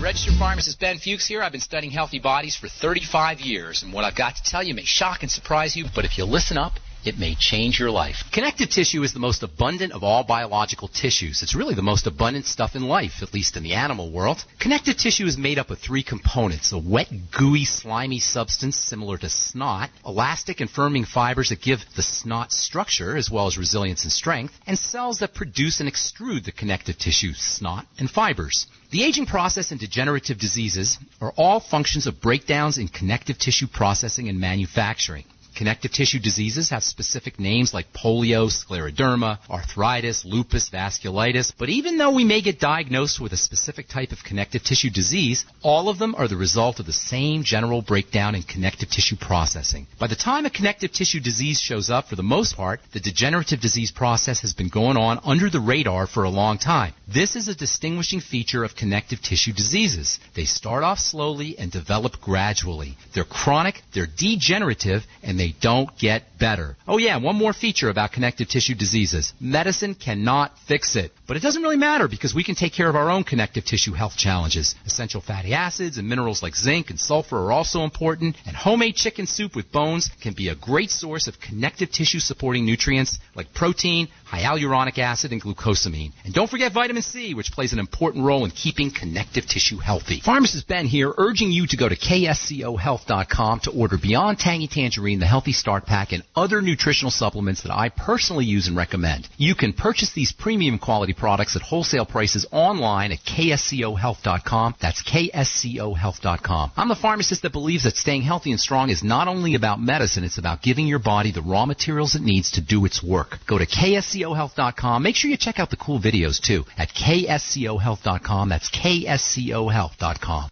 Registered pharmacist Ben Fuchs here. I've been studying healthy bodies for 35 years, and what I've got to tell you may shock and surprise you, but if you listen up, it may change your life. Connective tissue is the most abundant of all biological tissues. It's really the most abundant stuff in life, at least in the animal world. Connective tissue is made up of three components: a wet, gooey, slimy substance similar to snot, elastic and firming fibers that give the snot structure as well as resilience and strength, and cells that produce and extrude the connective tissue, snot, and fibers. The aging process and degenerative diseases are all functions of breakdowns in connective tissue processing and manufacturing. Connective tissue diseases have specific names like polio, scleroderma, arthritis, lupus, vasculitis. But even though we may get diagnosed with a specific type of connective tissue disease, all of them are the result of the same general breakdown in connective tissue processing. By the time a connective tissue disease shows up, for the most part, the degenerative disease process has been going on under the radar for a long time. This is a distinguishing feature of connective tissue diseases. They start off slowly and develop gradually. They're chronic, they're degenerative, and they don't get better. Oh yeah, one more feature about connective tissue diseases. Medicine cannot fix it. But it doesn't really matter because we can take care of our own connective tissue health challenges. Essential fatty acids and minerals like zinc and sulfur are also important, and homemade chicken soup with bones can be a great source of connective tissue supporting nutrients like protein, hyaluronic acid, and glucosamine. And don't forget vitamin C, which plays an important role in keeping connective tissue healthy. Pharmacist Ben here, urging you to go to kscohealth.com to order Beyond Tangy Tangerine, the Healthy Start Pack, and other nutritional supplements that I personally use and recommend. You can purchase these premium quality products at wholesale prices online at kscohealth.com. That's kscohealth.com. I'm the pharmacist that believes that staying healthy and strong is not only about medicine, it's about giving your body the raw materials it needs to do its work. Go to kscohealth.com. Make sure you check out the cool videos too at kscohealth.com. That's kscohealth.com.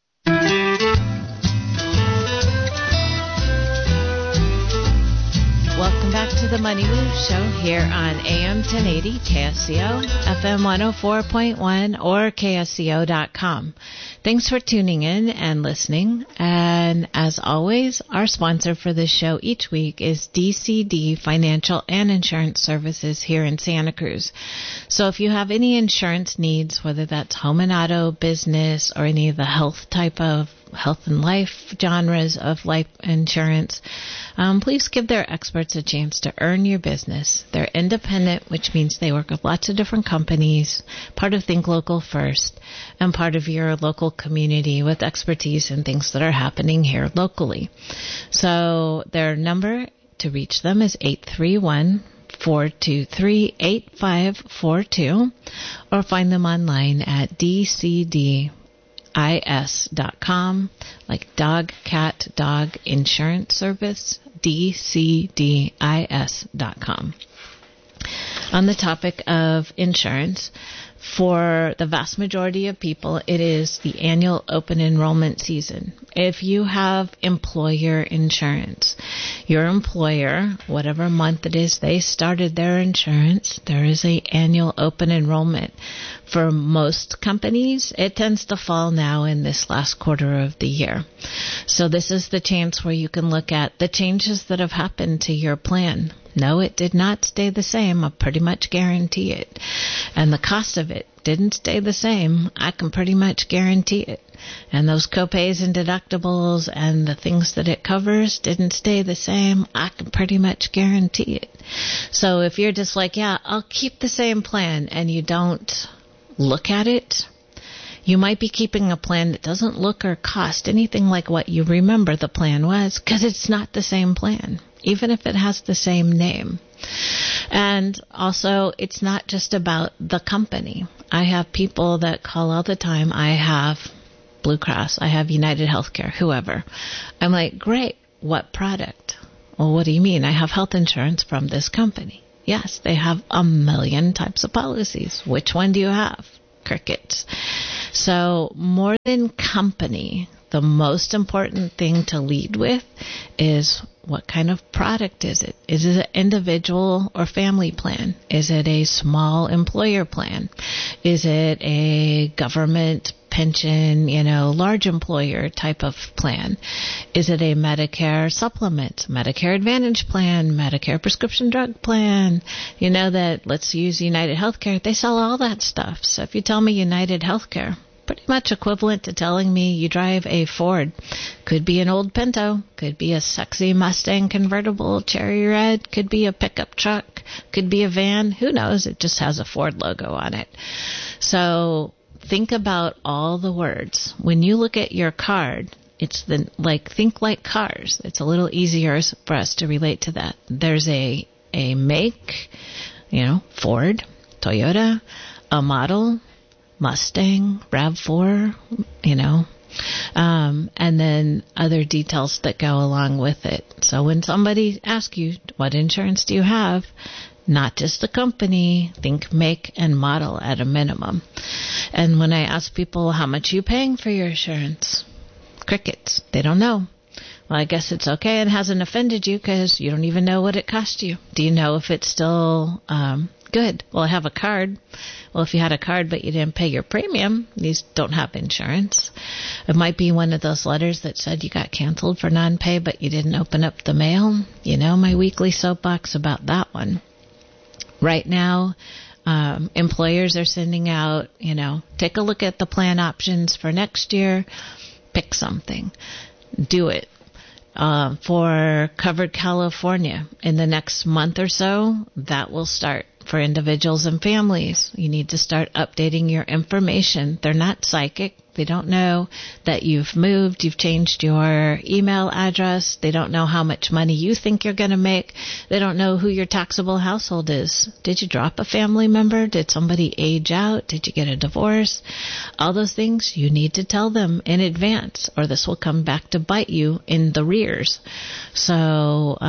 Welcome back to the Money Move Show here on AM 1080 KSCO, FM 104.1, or KSCO.com. Thanks for tuning in and listening. And as always, our sponsor for this show each week is DCD Financial and Insurance Services here in Santa Cruz. So if you have any insurance needs, whether that's home and auto, business, or any of the health type of health and life genres of life insurance, please give their experts a chance to earn your business. They're independent, which means they work with lots of different companies, part of Think Local First, and part of your local community with expertise in things that are happening here locally. So their number to reach them is 831-423-8542, or find them online at DCDIS.com, like dog, cat, dog insurance service, DCDIS.com. On the topic of insurance, for the vast majority of people, it is the annual open enrollment season. If you have employer insurance, your employer, whatever month it is they started their insurance, there is an annual open enrollment. For most companies, it tends to fall now in this last quarter of the year. So this is the chance where you can look at the changes that have happened to your plan. No, it did not stay the same. I pretty much guarantee it. And the cost of it didn't stay the same. I can pretty much guarantee it. And those copays and deductibles and the things that it covers didn't stay the same. I can pretty much guarantee it. So if you're just like, yeah, I'll keep the same plan, and you don't look at it, you might be keeping a plan that doesn't look or cost anything like what you remember the plan was, because it's not the same plan, even if it has the same name. And also, it's not just about the company. I have people that call all the time. I have Blue Cross, I have United Healthcare, whoever. I'm like, great, what product? Well, what do you mean? I have health insurance from this company. Yes, they have a million types of policies. Which one do you have? Crickets. So more than company, the most important thing to lead with is what kind of product is it? Is it an individual or family plan? Is it a small employer plan? Is it a government pension, large employer type of plan? Is it a Medicare supplement, Medicare Advantage plan, Medicare prescription drug plan? That, let's use United Healthcare. They sell all that stuff. So if you tell me United Healthcare, pretty much equivalent to telling me you drive a Ford. Could be an old Pinto, could be a sexy Mustang convertible, cherry red, could be a pickup truck, could be a van. Who knows? It just has a Ford logo on it. So think about all the words. When you look at your card, it's think like cars. It's a little easier for us to relate to that. There's a make, Ford, Toyota, a model, Mustang, RAV4, and then other details that go along with it. So when somebody asks you, what insurance do you have? Not just the company, think make and model at a minimum. And when I ask people, how much are you paying for your insurance? Crickets. They don't know. Well, I guess it's okay. It hasn't offended you because you don't even know what it cost you. Do you know if it's still good? Well, I have a card. Well, if you had a card but you didn't pay your premium, you don't have insurance. It might be one of those letters that said you got canceled for non-pay but you didn't open up the mail. My weekly soapbox about that one. Right now, employers are sending out, take a look at the plan options for next year. Pick something. Do it. For Covered California, in the next month or so, that will start. For individuals and families, you need to start updating your information. They're not psychic. They don't know that you've moved, you've changed your email address. They don't know how much money you think you're going to make. They don't know who your taxable household is. Did you drop a family member? Did somebody age out? Did you get a divorce? All those things you need to tell them in advance, or this will come back to bite you in the rears. So,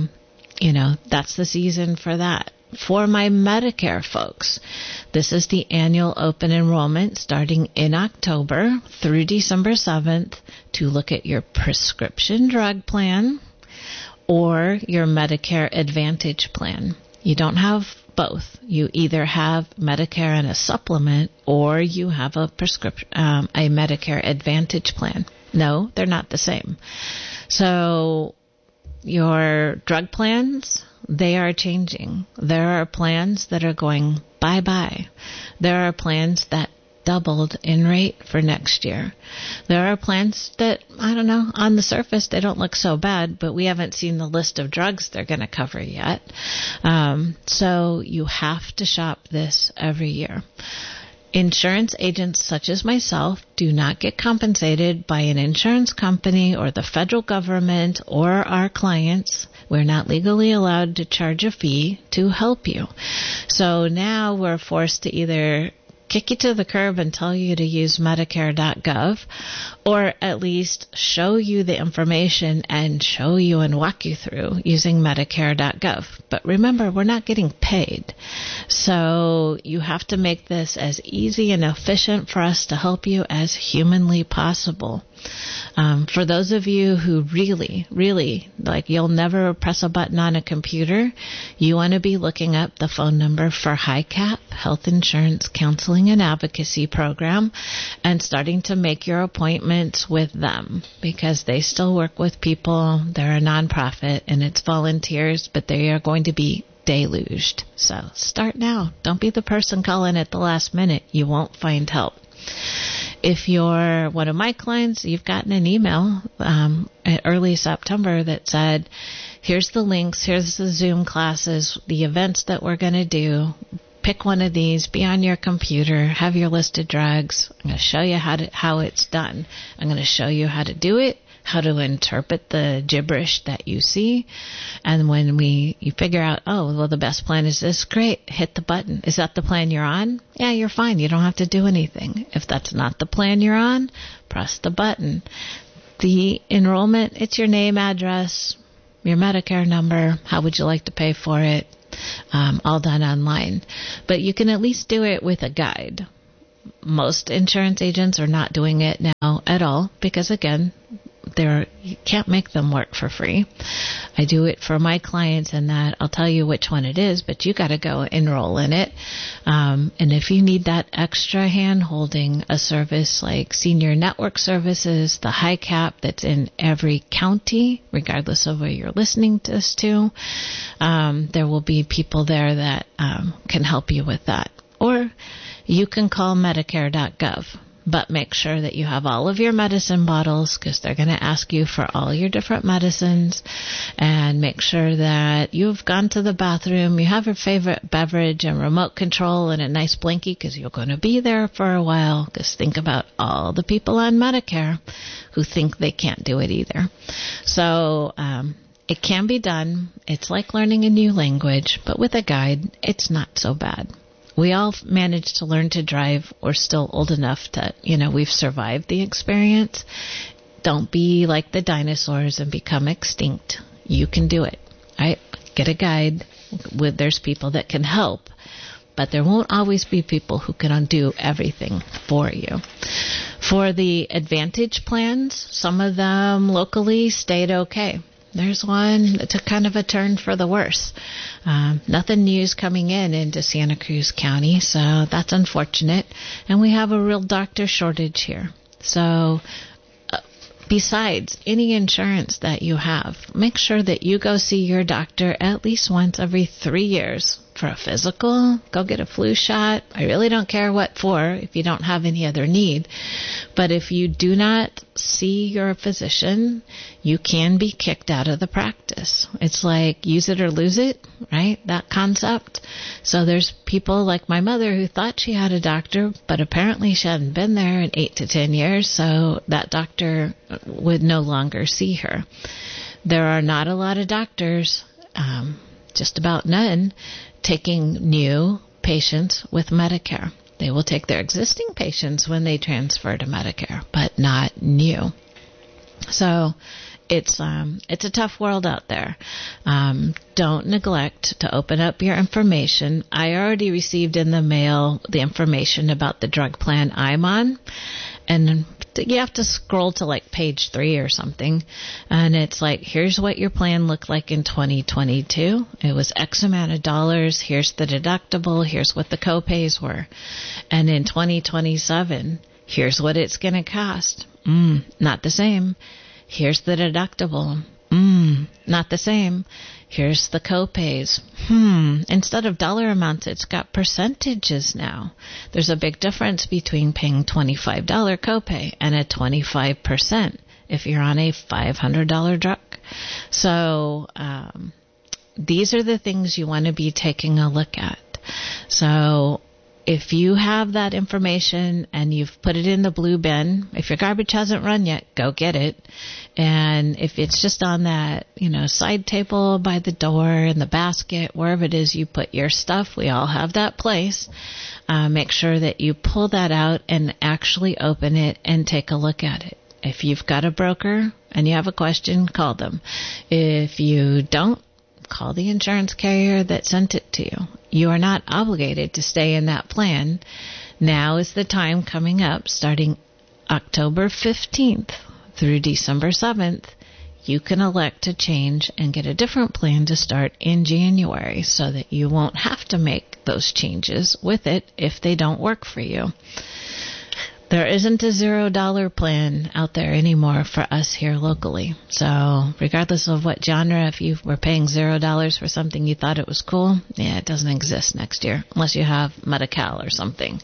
that's the season for that. For my Medicare folks, this is the annual open enrollment starting in October through December 7th to look at your prescription drug plan or your Medicare Advantage plan. You don't have both. You either have Medicare and a supplement or you have a Medicare Advantage plan. No, they're not the same. So your drug plans, they are changing. There are plans that are going bye-bye. There are plans that doubled in rate for next year. There are plans that, on the surface they don't look so bad, but we haven't seen the list of drugs they're going to cover yet. So you have to shop this every year. Insurance agents such as myself do not get compensated by an insurance company or the federal government or our clients. We're not legally allowed to charge a fee to help you. So now we're forced to either kick you to the curb and tell you to use Medicare.gov, or at least show you the information and show you and walk you through using Medicare.gov. But remember, we're not getting paid. So you have to make this as easy and efficient for us to help you as humanly possible. For those of you who really, you'll never press a button on a computer, you want to be looking up the phone number for HICAP, Health Insurance Counseling and Advocacy Program, and starting to make your appointments with them, because they still work with people. They're a nonprofit and it's volunteers, but they are going to be deluged. So start now. Don't be the person calling at the last minute. You won't find help. If you're one of my clients, you've gotten an email at early September that said, here's the links, here's the Zoom classes, the events that we're going to do. Pick one of these, be on your computer, have your list of drugs. I'm going to show you how it's done. I'm going to show you how to do it, how to interpret the gibberish that you see. And when you figure out, the best plan is this, great, hit the button. Is that the plan you're on? Yeah, you're fine. You don't have to do anything. If that's not the plan you're on, press the button. The enrollment, it's your name, address, your Medicare number, how would you like to pay for it, all done online. But you can at least do it with a guide. Most insurance agents are not doing it now at all because, again, you can't make them work for free. I do it for my clients, and that I'll tell you which one it is, but you got to go enroll in it. And if you need that extra hand holding, a service like Senior Network Services, the HICAP that's in every county, regardless of where you're listening to this to, there will be people there that can help you with that. Or you can call Medicare.gov. but make sure that you have all of your medicine bottles, because they're going to ask you for all your different medicines, and make sure that you've gone to the bathroom, you have your favorite beverage and remote control and a nice blankie, because you're going to be there for a while, because think about all the people on Medicare who think they can't do it either. So it can be done. It's like learning a new language, but with a guide, it's not so bad. We all managed to learn to drive. We're still old enough to, we've survived the experience. Don't be like the dinosaurs and become extinct. You can do it. Right? Get a guide. There's people that can help, but there won't always be people who can undo everything for you. For the Advantage plans, some of them locally stayed okay. There's one that took kind of a turn for the worse. Nothing new's coming into Santa Cruz County, so that's unfortunate. And we have a real doctor shortage here. So besides any insurance that you have, make sure that you go see your doctor at least once every 3 years for a physical. Go get a flu shot. I really don't care what for if you don't have any other need. But if you do not see your physician, you can be kicked out of the practice. It's like use it or lose it, right? That concept. So there's people like my mother who thought she had a doctor, but apparently she hadn't been there in 8 to 10 years, so that doctor would no longer see her. There are not a lot of doctors, just about none, taking new patients with Medicare. They will take their existing patients when they transfer to Medicare, but not new. So it's a tough world out there. Don't neglect to open up your information. I already received in the mail the information about the drug plan I'm on, and you have to scroll to like page 3 or something, and it's like, here's what your plan looked like in 2022. It was X amount of dollars. Here's the deductible. Here's what the copays were. And in 2027, here's what it's going to cost. Not the same. Here's the deductible. Not the same. Here's the copays. Instead of dollar amounts, it's got percentages now. There's a big difference between paying $25 copay and a 25% if you're on a $500 drug. So these are the things you want to be taking a look at. So if you have that information and you've put it in the blue bin, if your garbage hasn't run yet, go get it. And if it's just on that, side table by the door, in the basket, wherever it is you put your stuff, we all have that place. Make sure that you pull that out and actually open it and take a look at it. If you've got a broker and you have a question, call them. If you don't, call the insurance carrier that sent it to you. You are not obligated to stay in that plan. Now is the time coming up, starting October 15th through December 7th, you can elect to change and get a different plan to start in January so that you won't have to make those changes with it if they don't work for you. There isn't a $0 plan out there anymore for us here locally. So regardless of what genre, if you were paying $0 for something you thought it was cool, it doesn't exist next year unless you have Medi-Cal or something.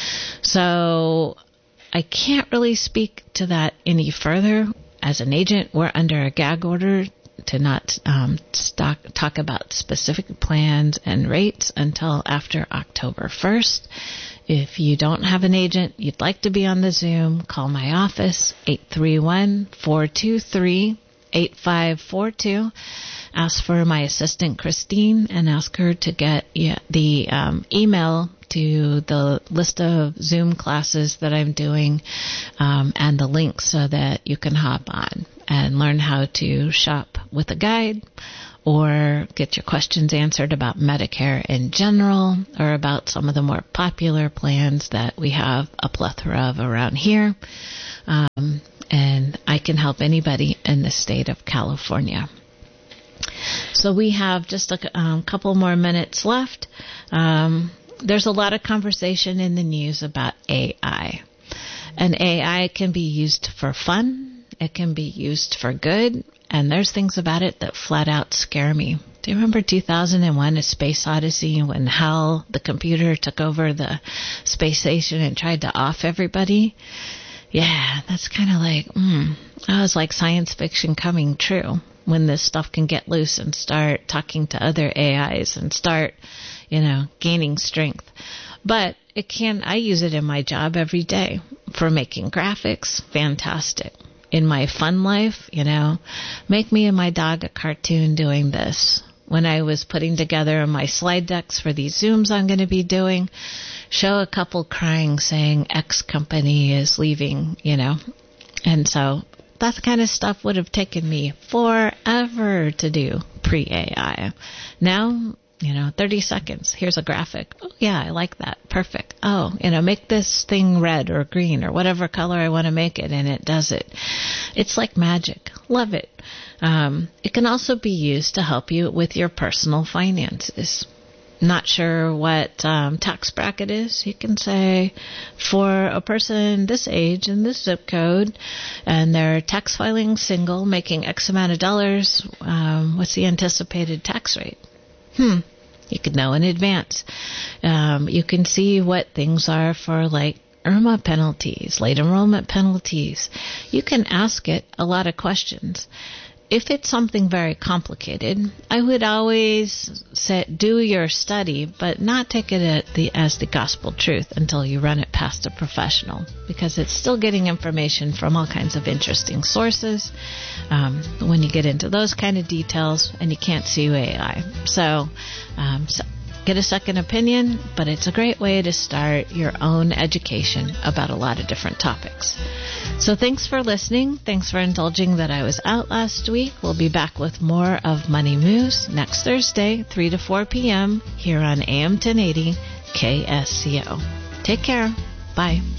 So I can't really speak to that any further. As an agent, we're under a gag order to not talk about specific plans and rates until after October 1st. If you don't have an agent, you'd like to be on the Zoom, call my office, 831-423-8542. Ask for my assistant, Christine, and ask her to get the email to the list of Zoom classes that I'm doing and the links so that you can hop on and learn how to shop with a guide or get your questions answered about Medicare in general or about some of the more popular plans that we have a plethora of around here. And I can help anybody in the state of California. So we have just a couple more minutes left. There's a lot of conversation in the news about AI. And AI can be used for fun. It can be used for good. And there's things about it that flat out scare me, to Do you remember 2001, A Space Odyssey, when HAL, the computer, took over the space station and tried to off everybody? Yeah, that's kind of like, that was like science fiction coming true, when this stuff can get loose and start talking to other AIs and start, gaining strength. But I use it in my job every day for making graphics. Fantastic. In my fun life, make me and my dog a cartoon doing this. When I was putting together my slide decks for these Zooms I'm going to be doing, show a couple crying saying X company is leaving, And so that kind of stuff would have taken me forever to do pre-AI. Now, 30 seconds. Here's a graphic. Oh, yeah, I like that. Perfect. Oh, make this thing red or green or whatever color I want to make it, and it does it. It's like magic. Love it. It can also be used to help you with your personal finances. Not sure what tax bracket is? You can say, for a person this age and this zip code, and they're tax filing single, making X amount of dollars, what's the anticipated tax rate? You could know in advance. You can see what things are for, like, IRMA penalties, late enrollment penalties. You can ask it a lot of questions. If it's something very complicated, I would always say do your study, but not take it as the gospel truth until you run it past a professional, because it's still getting information from all kinds of interesting sources when you get into those kind of details, and you can't sue AI. So get a second opinion, but it's a great way to start your own education about a lot of different topics. So thanks for listening. Thanks for indulging that I was out last week. We'll be back with more of Money Moves next Thursday, 3 to 4 p.m. here on AM 1080 KSCO. Take care. Bye.